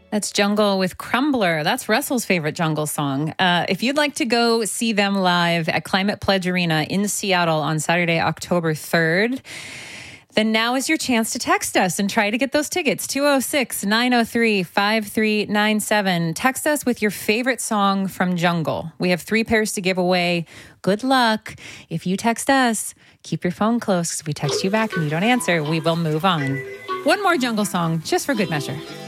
That's Jungle with Crumbler. That's Russell's favorite Jungle song. If you'd like to go see them live at Climate Pledge Arena in Seattle on Saturday, October 3rd, then now is your chance to text us and try to get those tickets. 206-903-5397. Text us with your favorite song from Jungle. We have 3 pairs to give away. Good luck. If you text us, keep your phone close because if we text you back and you don't answer, we will move on. One more Jungle song, just for good measure.